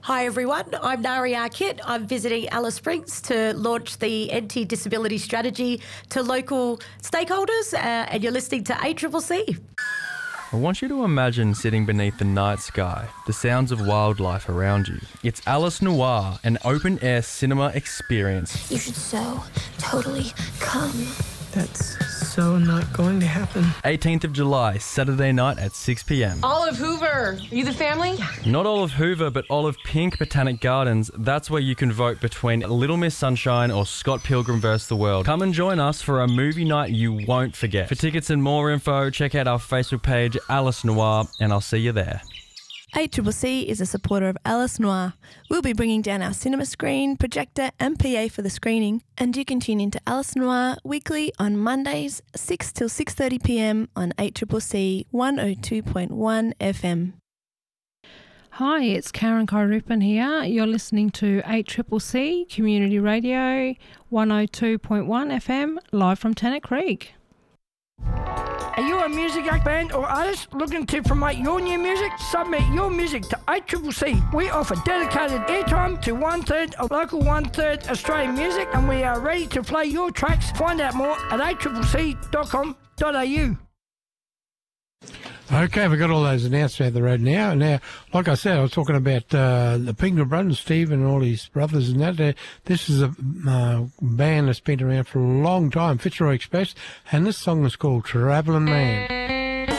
Hi everyone, I'm Nari Arkit. I'm visiting Alice Springs to launch the anti-disability strategy to local stakeholders and you're listening to ACCC. I want you to imagine sitting beneath the night sky, the sounds of wildlife around you. It's Alice Noir, an open-air cinema experience. You should so totally come. That's so not going to happen. 18th of July, Saturday night at 6 p.m. Olive Hoover, are you the family? Not Olive Hoover, but Olive Pink Botanic Gardens. That's where you can vote between Little Miss Sunshine or Scott Pilgrim vs. the World. Come and join us for a movie night you won't forget. For tickets and more info, check out our Facebook page, Alice Noir, and I'll see you there. ACCC is a supporter of Alice Noir. We'll be bringing down our cinema screen, projector and PA for the screening, and you can tune into Alice Noir weekly on Mondays 6 till 6:30 p.m. on ACCC 102.1 FM. Hi, it's Karen Kairupan here. You're listening to ACCC Community Radio 102.1 FM, live from Tennant Creek. Are you a music act, band or artist looking to promote your new music? Submit your music to ACCC. We offer dedicated airtime to 1/3 of local 1/3 Australian music and we are ready to play your tracks. Find out more at accc.com.au. Okay, we've got all those announced out the road now. Now, like I said, I was talking about the Pinker brothers, Steve and all his brothers and that. This is a band that's been around for a long time, Fitzroy Express, and this song is called Travelling Man.